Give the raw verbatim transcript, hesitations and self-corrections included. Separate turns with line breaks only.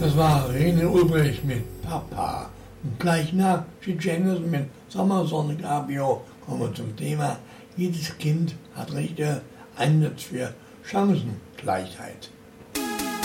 Das war René Ulbricht mit Papa. Und gleich nach Schick Janis mit Sommersonne Cabrio kommen wir zum Thema: Jedes Kind hat Rechte, Einsatz für Chancengleichheit.